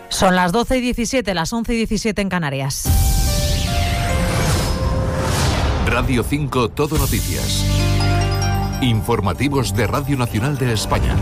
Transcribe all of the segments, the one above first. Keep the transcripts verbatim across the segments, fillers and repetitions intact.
Son las doce y diecisiete, las once y diecisiete en Canarias. Radio cinco Todo Noticias. Informativos de Radio Nacional de España.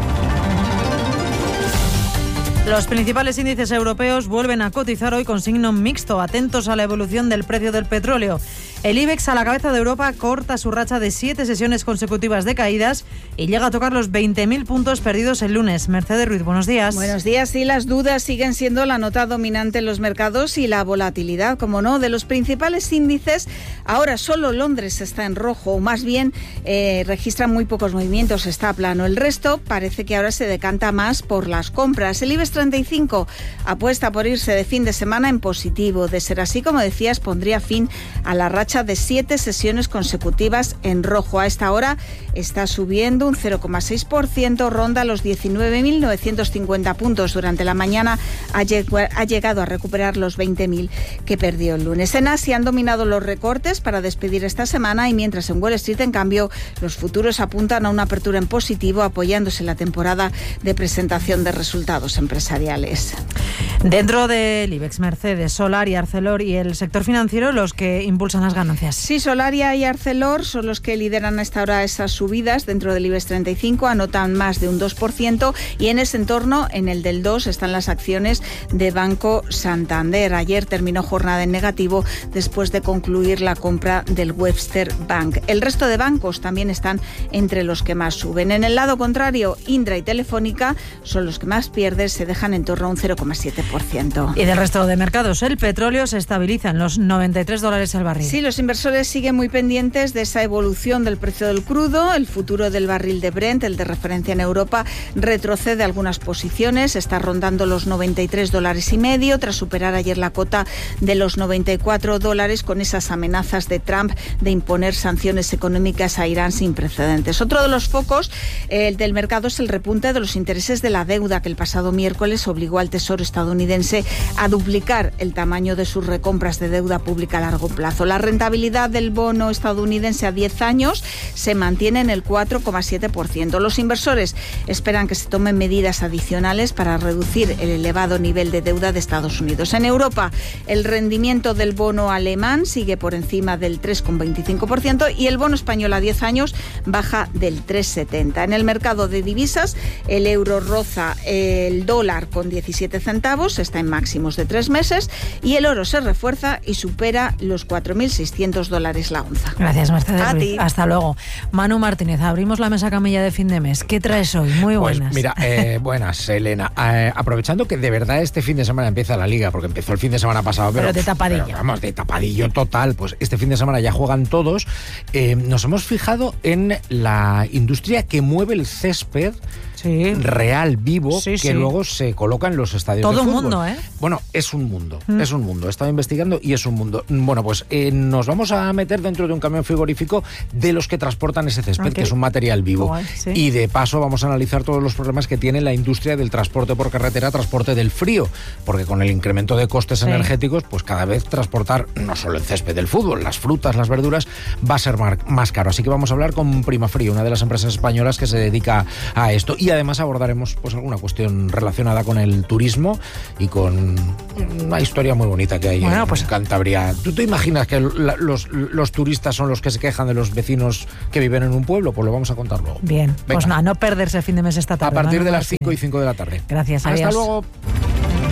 Los principales índices europeos vuelven a cotizar hoy con signo mixto, atentos a la evolución del precio del petróleo. El IBEX, a la cabeza de Europa, corta su racha de siete sesiones consecutivas de caídas y llega a tocar los veinte mil puntos perdidos el lunes. Mercedes Ruiz, buenos días. Buenos días. Sí, las dudas siguen siendo la nota dominante en los mercados y la volatilidad, como no, de los principales índices. Ahora solo Londres está en rojo, o más bien eh, registra muy pocos movimientos, está plano. El resto parece que ahora se decanta más por las compras. El IBEX treinta y cinco apuesta por irse de fin de semana en positivo. De ser así, como decías, pondría fin a la racha de siete sesiones consecutivas en rojo. A esta hora está subiendo un cero coma seis por ciento, ronda los diecinueve mil novecientos cincuenta puntos. Durante la mañana ha, lleg- ha llegado a recuperar los veinte mil que perdió el lunes. En Asia han dominado los recortes para despedir esta semana y mientras en Wall Street, en cambio, los futuros apuntan a una apertura en positivo apoyándose en la temporada de presentación de resultados empresariales. Dentro del IBEX, Mercedes, Solar y Arcelor y el sector financiero los que impulsan las ganancias. Sí, Solaria y Arcelor son los que lideran a esta hora esas subidas. Dentro del IBEX treinta y cinco anotan más de un dos por ciento y en ese entorno, en el del dos, están las acciones de Banco Santander. Ayer terminó jornada en negativo después de concluir la compra del Webster Bank. El resto de bancos también están entre los que más suben. En el lado contrario, Indra y Telefónica son los que más pierden, se dejan en torno a un cero coma siete por ciento. Y del resto de mercados, el petróleo se estabiliza en los noventa y tres dólares el barril. Sí, los inversores siguen muy pendientes de esa evolución del precio del crudo. El futuro del barril de Brent, el de referencia en Europa, retrocede algunas posiciones. Está rondando los noventa y tres dólares y medio tras superar ayer la cota de los noventa y cuatro dólares con esas amenazas de Trump de imponer sanciones económicas a Irán sin precedentes. Otro de los focos el del mercado es el repunte de los intereses de la deuda que el pasado miércoles obligó al Tesoro estadounidense a duplicar el tamaño de sus recompras de deuda pública a largo plazo. La rentabilidad del bono estadounidense a diez años se mantiene en el cuatro coma siete por ciento. Los inversores esperan que se tomen medidas adicionales para reducir el elevado nivel de deuda de Estados Unidos. En Europa, el rendimiento del bono alemán sigue por encima del tres coma veinticinco por ciento y el bono español a diez años baja del tres coma setenta. En el mercado de divisas, el euro roza el dólar con diecisiete centavos, está en máximos de tres meses y el oro se refuerza y supera los cuatro mil seiscientos dólares la onza. Gracias, Mercedes A Ruiz. ti. Hasta luego. Manu Martínez, abrimos la mesa camilla de fin de mes. ¿Qué traes hoy? Muy buenas. Pues mira, eh, buenas, Elena. Eh, aprovechando que de verdad este fin de semana empieza la Liga, porque empezó el fin de semana pasado. Pero, Pero de tapadillo. pero vamos, de tapadillo total. Pues este fin de semana ya juegan todos. Eh, nos hemos fijado en la industria que mueve el césped Sí. real, vivo, Sí, que sí. luego se coloca en los estadios Todo de un fútbol. mundo, ¿eh? Bueno, es un mundo, Mm. es un mundo. He estado investigando y es un mundo. Bueno, pues eh, nos vamos a meter dentro de un camión frigorífico de los que transportan ese césped, Ok. que es un material vivo. Guay, sí. Y de paso vamos a analizar todos los problemas que tiene la industria del transporte por carretera, transporte del frío, porque con el incremento de costes Sí. energéticos, pues cada vez transportar no solo el césped del fútbol, las frutas, las verduras, va a ser mar- más caro. Así que vamos a hablar con Primafrío, una de las empresas españolas que se dedica a esto. Y además abordaremos pues alguna cuestión relacionada con el turismo y con una historia muy bonita que hay Bueno, en pues- Cantabria. ¿Tú te imaginas que la- los, los turistas son los que se quejan de los vecinos que viven en un pueblo? Pues lo vamos a contar luego. Bien, Venga. pues nada, no perderse el fin de mes esta A tarde. partir Manu de las Martínez. cinco y cinco de la tarde. Gracias, Hasta adiós. luego.